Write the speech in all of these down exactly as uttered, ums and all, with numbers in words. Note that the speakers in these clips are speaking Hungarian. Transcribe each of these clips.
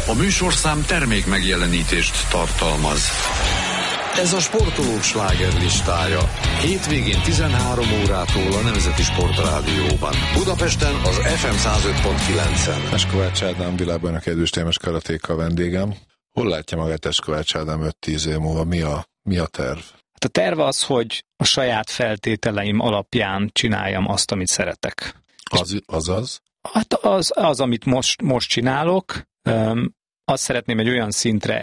A műsorszám termék megjelenítést tartalmaz. Ez a sportolók slágerlistája. Hétvégén tizenhárom órától a Nemzeti Sportrádióban. Budapesten az ef em száz öt pont kilencen. Eskovács Ádám világbajnok edőstémes karatéka vendégem. Hol látja magát Eskovács Ádám öt-tíz év múlva? Mi a, mi a terv? Hát a terv az, hogy a saját feltételeim alapján csináljam azt, amit szeretek. Az, azaz? Hát az, az, amit most, most csinálok, öm, azt szeretném egy olyan szintre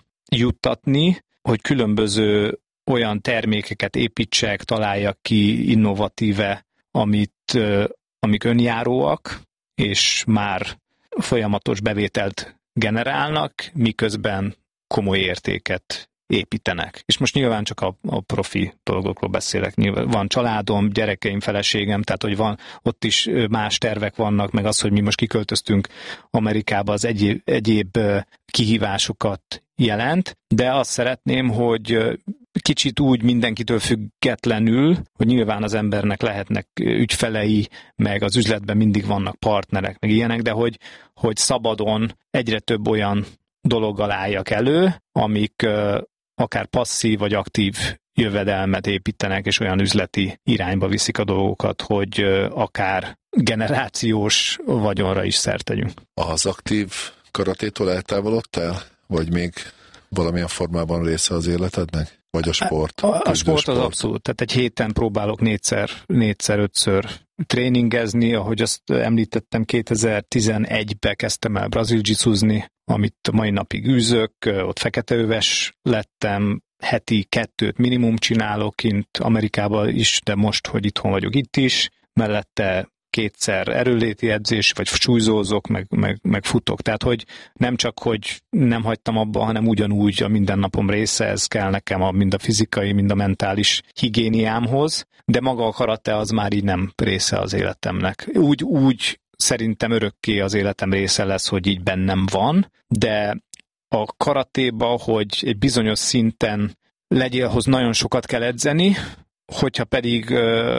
eljuttatni, hogy különböző olyan termékeket építsek, találjak ki innovatíve, amit, amik önjáróak, és már folyamatos bevételt generálnak, miközben komoly értéket építenek. És most nyilván csak a, a profi dolgokról beszélek. Nyilván van családom, gyerekeim, feleségem, tehát hogy van, ott is más tervek vannak, meg az, hogy mi most kiköltöztünk Amerikába, az egyéb, egyéb kihívásokat jelent, de azt szeretném, hogy kicsit úgy mindenkitől függetlenül, hogy nyilván az embernek lehetnek ügyfelei, meg az üzletben mindig vannak partnerek, meg ilyenek, de hogy, hogy szabadon egyre több olyan dologgal álljak elő, amik akár passzív vagy aktív jövedelmet építenek, és olyan üzleti irányba viszik a dolgokat, hogy akár generációs vagyonra is szert tegyünk. Az aktív karatétól eltávolodtál? Vagy még valamilyen formában része az életednek? Vagy a sport? A, a sport, sport az abszolút. Tehát egy héten próbálok négyszer, négyszer, ötször tréningezni, ahogy azt említettem, kétezer-tizenegyben kezdtem el brazil-jitsuzni, amit mai napig űzök, ott feketeöves lettem, heti kettőt minimum csinálok kint Amerikában is, de most, hogy itthon vagyok, itt is, mellette kétszer erőléti edzés, vagy súlyzózok, meg, meg, meg futok. Tehát, hogy nem csak, hogy nem hagytam abba, hanem ugyanúgy a mindennapom része, ez kell nekem a, mind a fizikai, mind a mentális higiéniámhoz, de maga a karate az már így nem része az életemnek. Úgy, úgy szerintem örökké az életem része lesz, hogy így bennem van, de a karatéba, hogy egy bizonyos szinten legyél, ahhoz nagyon sokat kell edzeni, hogyha pedig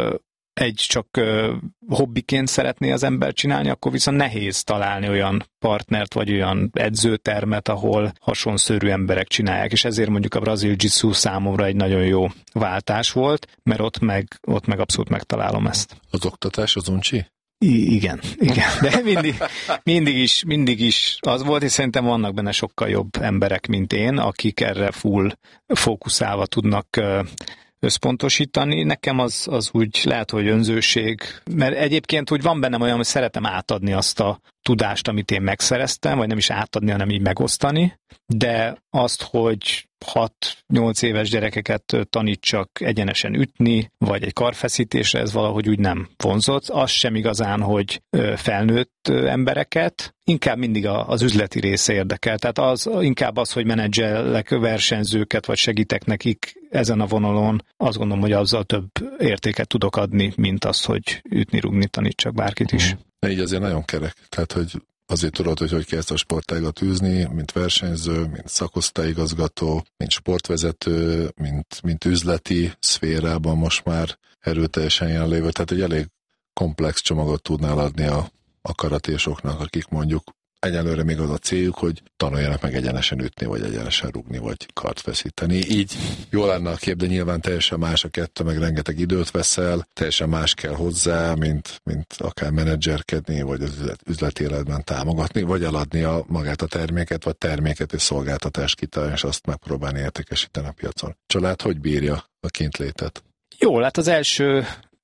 egy csak uh, hobbiként szeretné az ember csinálni, akkor viszont nehéz találni olyan partnert, vagy olyan edzőtermet, ahol hasonszörű emberek csinálják, és ezért mondjuk a brazil jiu-jitsu számomra egy nagyon jó váltás volt, mert ott meg, ott meg abszolút megtalálom ezt. Az oktatás az uncsi? I- igen, igen, de mindig, mindig, is, mindig is az volt, és szerintem vannak benne sokkal jobb emberek, mint én, akik erre full fókuszálva tudnak uh, összpontosítani. Nekem az, az úgy lehet, hogy önzőség, mert egyébként úgy van bennem olyan, hogy szeretem átadni azt a tudást, amit én megszereztem, vagy nem is átadni, hanem így megosztani, de azt, hogy hat-nyolc éves gyerekeket tanítsak egyenesen ütni, vagy egy karfeszítésre, ez valahogy úgy nem vonzott. Az sem igazán, hogy felnőtt embereket, inkább mindig az üzleti része érdekel. Tehát az, inkább az, hogy menedzselek versenyzőket, vagy segítek nekik ezen a vonalon, azt gondolom, hogy azzal több értéket tudok adni, mint az, hogy ütni-rugni tanítsak bárkit is. Hmm. Így azért nagyon kerek. Tehát, hogy azért tudod, hogy hogy kell ezt a sportágat űzni, mint versenyző, mint szakosztályigazgató, mint sportvezető, mint, mint üzleti szférában most már erőteljesen jelenlévő. Tehát egy elég komplex csomagot tudnál adni a, a karatésoknak, akik mondjuk egyelőre még az a céljuk, hogy tanuljanak meg egyenesen ütni, vagy egyenesen rugni, vagy kart feszíteni. Így jó lenne a kép, de nyilván teljesen más a kettő, meg rengeteg időt veszel, teljesen más kell hozzá, mint, mint akár menedzserkedni, vagy az üzlet, üzleti életben támogatni, vagy eladni a, magát a terméket, vagy terméket és szolgáltatást kitalálni, és azt megpróbálni értékesíteni a piacon. Család hogy bírja a kintlétet? Jó, hát az első,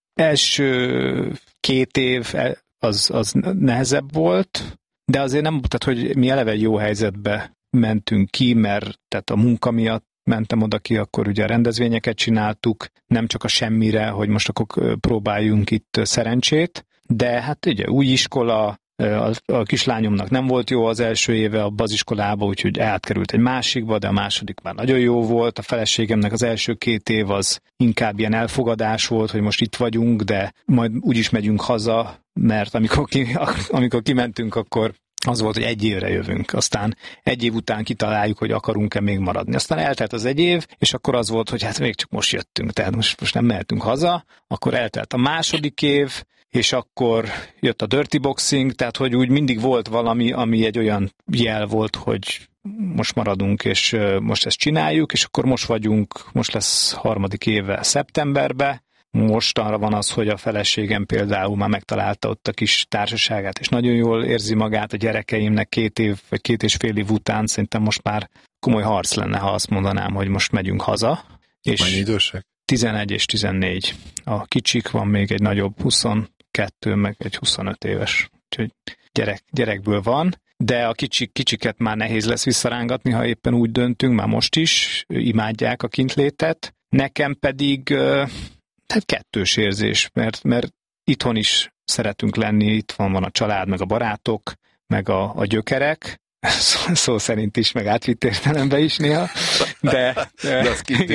első két év az, az nehezebb volt, de azért nem, tehát, hogy mi eleve jó helyzetbe mentünk ki, mert tehát a munka miatt mentem oda ki, akkor ugye a rendezvényeket csináltuk, nem csak a semmire, hogy most akkor próbáljunk itt szerencsét, de hát ugye új iskola, a, a kislányomnak nem volt jó az első éve abba az iskolába, úgyhogy átkerült egy másikba, de a második már nagyon jó volt, a feleségemnek az első két év az inkább ilyen elfogadás volt, hogy most itt vagyunk, de majd úgyis megyünk haza, mert amikor, ki, amikor kimentünk, akkor az volt, hogy egy évre jövünk, aztán egy év után kitaláljuk, hogy akarunk-e még maradni. Aztán eltelt az egy év, és akkor az volt, hogy hát még csak most jöttünk, tehát most, most nem mehetünk haza, akkor eltelt a második év, és akkor jött a dirty boxing, tehát hogy úgy mindig volt valami, ami egy olyan jel volt, hogy most maradunk, és most ezt csináljuk, és akkor most vagyunk, most lesz harmadik éve szeptemberben, mostanra van az, hogy a feleségem például már megtalálta ott a kis társaságát, és nagyon jól érzi magát, a gyerekeimnek két év, vagy két és fél év után szerintem most már komoly harc lenne, ha azt mondanám, hogy most megyünk haza. És mennyi idősek? tizenegy és tizennégy. A kicsik, van még egy nagyobb, huszonkettő, meg egy huszonöt éves. Úgyhogy gyerek, gyerekből van, de a kicsik, kicsiket már nehéz lesz visszarángatni, ha éppen úgy döntünk, már most is imádják a kintlétet. Nekem pedig tehát kettős érzés, mert, mert itthon is szeretünk lenni, itt van, van a család, meg a barátok, meg a, a gyökerek, szó szerint is, meg átvitt értelemben is néha, de, de